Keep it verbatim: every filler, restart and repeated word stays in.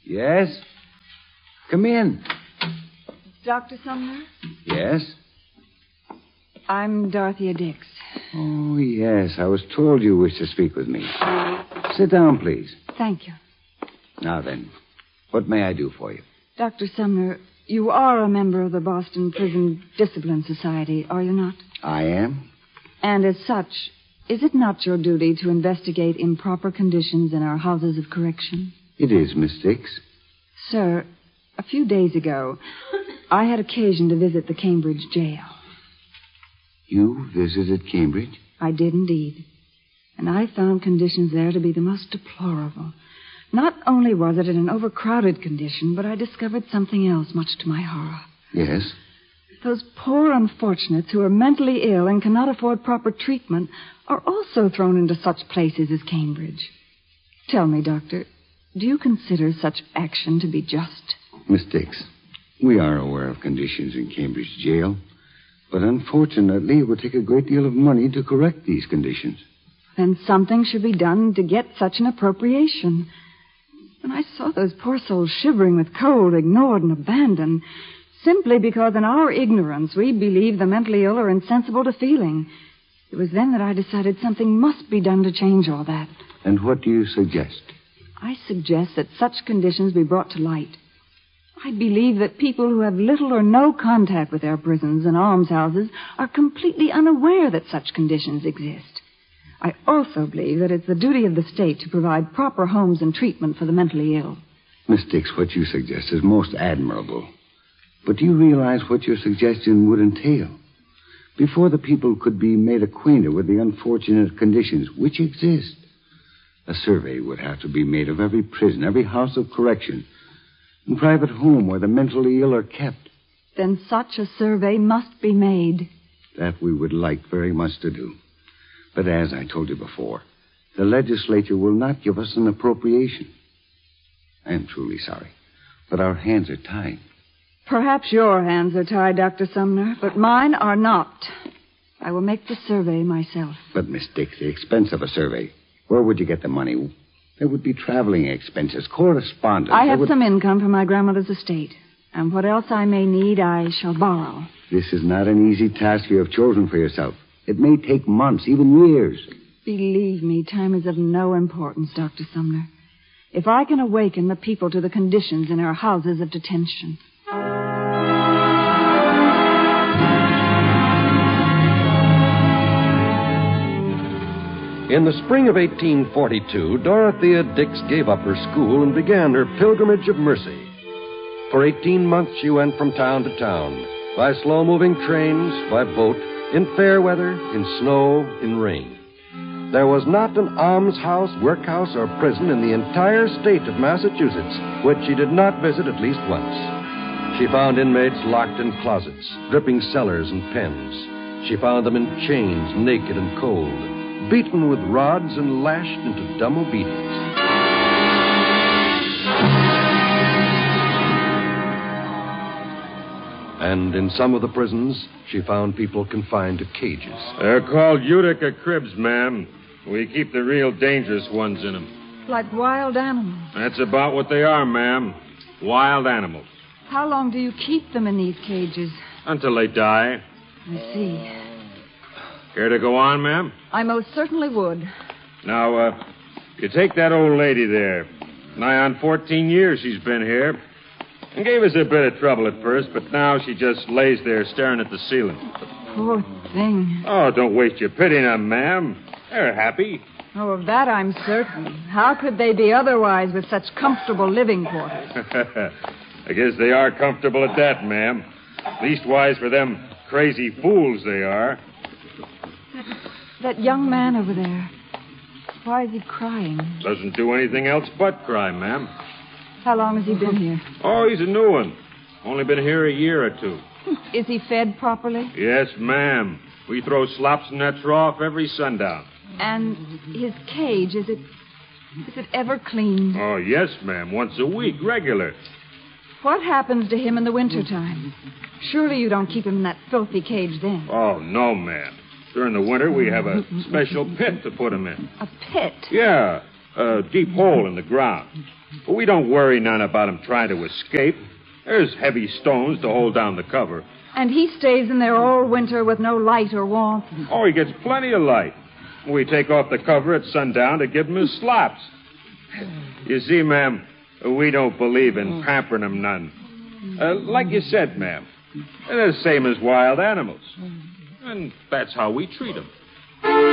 Yes? Come in. Doctor Sumner? Yes? I'm Dorothea Dix. Oh, yes. I was told you wished to speak with me. Sit down, please. Thank you. Now then, what may I do for you? Doctor Sumner, you are a member of the Boston Prison Discipline Society, are you not? I am. And as such, is it not your duty to investigate improper conditions in our houses of correction? It is, Miss Dix. Sir, a few days ago, I had occasion to visit the Cambridge jail. You visited Cambridge? I did indeed. And I found conditions there to be the most deplorable. Not only was it in an overcrowded condition, but I discovered something else much to my horror. Yes? Those poor unfortunates who are mentally ill and cannot afford proper treatment are also thrown into such places as Cambridge. Tell me, Doctor, do you consider such action to be just? Miss Dix, we are aware of conditions in Cambridge jail, but unfortunately it would take a great deal of money to correct these conditions. Then something should be done to get such an appropriation. When I saw those poor souls shivering with cold, ignored and abandoned, simply because in our ignorance we believe the mentally ill are insensible to feeling, it was then that I decided something must be done to change all that. And what do you suggest? I suggest that such conditions be brought to light. I believe that people who have little or no contact with their prisons and almshouses are completely unaware that such conditions exist. I also believe that it's the duty of the state to provide proper homes and treatment for the mentally ill. Miss Dix, what you suggest is most admirable. But do you realize what your suggestion would entail? Before the people could be made acquainted with the unfortunate conditions which exist, a survey would have to be made of every prison, every house of correction, and private home where the mentally ill are kept. Then such a survey must be made. That we would like very much to do. But as I told you before, the legislature will not give us an appropriation. I am truly sorry, but our hands are tied. Perhaps your hands are tied, Doctor Sumner, but mine are not. I will make the survey myself. But, Miss Dix, the expense of a survey, where would you get the money? There would be traveling expenses, correspondence. I have would... some income from my grandmother's estate, and what else I may need, I shall borrow. This is not an easy task you have chosen for yourself. It may take months, even years. Believe me, time is of no importance, Doctor Sumner. If I can awaken the people to the conditions in our houses of detention. In the spring of eighteen forty-two, Dorothea Dix gave up her school and began her pilgrimage of mercy. For eighteen months, she went from town to town, by slow-moving trains, by boat, in fair weather, in snow, in rain. There was not an almshouse, workhouse, or prison in the entire state of Massachusetts which she did not visit at least once. She found inmates locked in closets, dripping cellars and pens. She found them in chains, naked and cold, beaten with rods and lashed into dumb obedience. And in some of the prisons, she found people confined to cages. They're called Utica cribs, ma'am. We keep the real dangerous ones in them. Like wild animals. That's about what they are, ma'am. Wild animals. How long do you keep them in these cages? Until they die. I see. Care to go on, ma'am? I most certainly would. Now, uh, you take that old lady there. Nigh on fourteen years she's been here. And gave us a bit of trouble at first, but now she just lays there staring at the ceiling. Poor thing. Oh, don't waste your pity on them, ma'am. They're happy. Oh, of that I'm certain. How could they be otherwise with such comfortable living quarters? I guess they are comfortable at that, ma'am. Leastwise for them crazy fools they are. That, that young man over there. Why is he crying? Doesn't do anything else but cry, ma'am. How long has he been here? Oh, he's a new one. Only been here a year or two. Is he fed properly? Yes, ma'am. We throw slops in that trough every sundown. And his cage, is it... is it ever cleaned? Oh, yes, ma'am. Once a week, regular. What happens to him in the wintertime? Surely you don't keep him in that filthy cage then. Oh, no, ma'am. During the winter, we have a special pit to put him in. A pit? Yeah. a deep hole in the ground. But we don't worry none about him trying to escape. There's heavy stones to hold down the cover. And he stays in there all winter with no light or warmth. Oh, he gets plenty of light. We take off the cover at sundown to give him his slops. You see, ma'am, we don't believe in pampering him none. Uh, like you said, ma'am, they're the same as wild animals. And that's how we treat them.